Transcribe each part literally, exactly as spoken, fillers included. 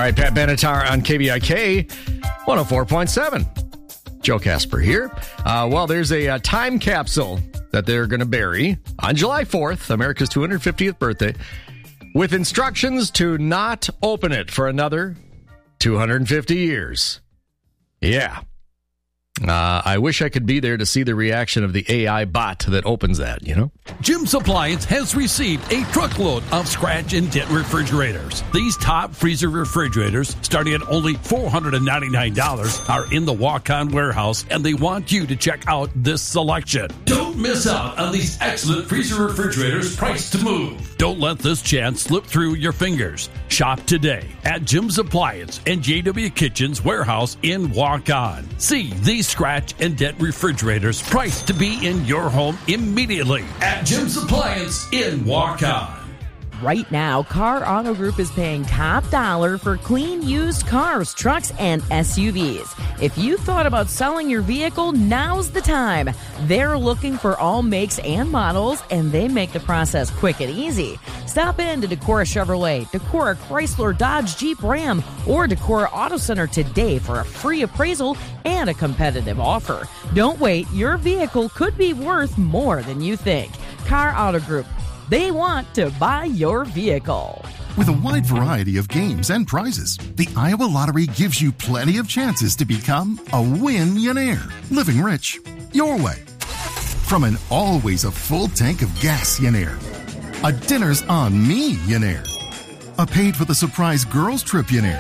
right, Pat Benatar on K V I K one oh four point seven. Joe Casper here. Uh, well, there's a, a time capsule that they're going to bury on July fourth, America's two hundred fiftieth birthday, with instructions to not open it for another two hundred fifty years. Yeah. Uh, I wish I could be there to see the reaction of the A I bot that opens that, you know? Jim's Appliance has received a truckload of scratch and dent refrigerators. These top freezer refrigerators, starting at only four hundred ninety-nine dollars, are in the walk-on warehouse, and they want you to check out this selection. Don't miss out on these excellent freezer refrigerators priced to move. Don't let this chance slip through your fingers. Shop today at Jim's Appliance and J W Kitchen's warehouse in Walk-On. See these scratch and dent refrigerators priced to be in your home immediately at Jim's Appliance in Walk-On. Right now, Car Auto Group is paying top dollar for clean used cars, trucks, and S U Vs. If you thought about selling your vehicle, now's the time. They're looking for all makes and models, and they make the process quick and easy. Stop in to Decorah Chevrolet, Decorah Chrysler Dodge Jeep Ram, or Decorah Auto Center today for a free appraisal and a competitive offer. Don't wait. Your vehicle could be worth more than you think. Car Auto Group. They want to buy your vehicle. With a wide variety of games and prizes, the Iowa Lottery gives you plenty of chances to become a win-yonaire. Living rich, your way. From an always a full tank of gas-yonaire, a dinner's on me-yonaire, a paid for the surprise girls trip-yonaire,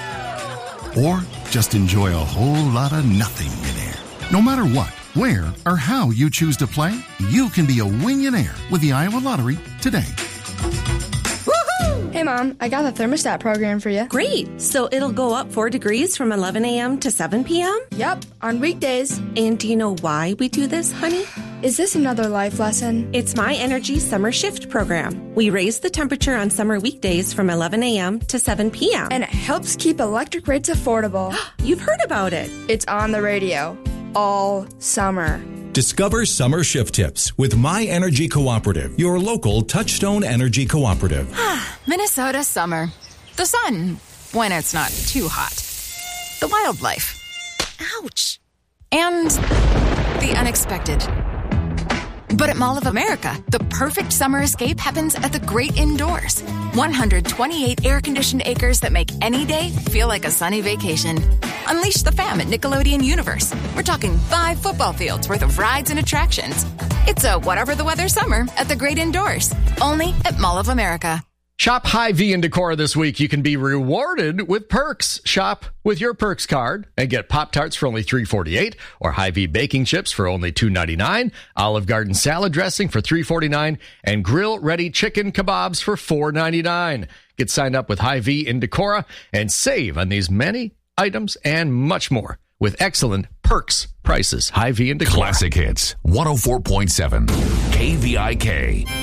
or just enjoy a whole lot of nothing-yonaire. No matter what, where, or how you choose to play, you can be a win-yonaire with the Iowa Lottery today. Woohoo! Hey, Mom, I got the thermostat program for you. Great. So it'll go up four degrees from eleven a.m. to seven p.m.? Yep, on weekdays. And do you know why we do this, honey? Is this another life lesson? It's My Energy Summer Shift program. We raise the temperature on summer weekdays from eleven a.m. to seven p.m. And it helps keep electric rates affordable. You've heard about it. It's on the radio all summer. Discover summer shift tips with My Energy Cooperative, your local Touchstone Energy Cooperative. Minnesota summer. The sun, when it's not too hot. The wildlife. Ouch. And the unexpected. But at Mall of America, the perfect summer escape happens at the great indoors. one hundred twenty-eight air-conditioned acres that make any day feel like a sunny vacation. Unleash the fam at Nickelodeon Universe. We're talking five football fields worth of rides and attractions. It's a whatever the weather summer at the great indoors. Only at Mall of America. Shop Hy-Vee in Decorah this week. You can be rewarded with perks. Shop with your perks card and get Pop-Tarts for only three dollars and forty-eight cents or Hy-Vee baking chips for only two dollars and ninety-nine cents, Olive Garden salad dressing for three dollars and forty-nine cents, and grill-ready chicken kebabs for four dollars and ninety-nine cents. Get signed up with Hy-Vee in Decorah and save on these many items and much more with excellent perks prices. Hy-Vee in Decorah. Classic Hits one oh four point seven K V I K.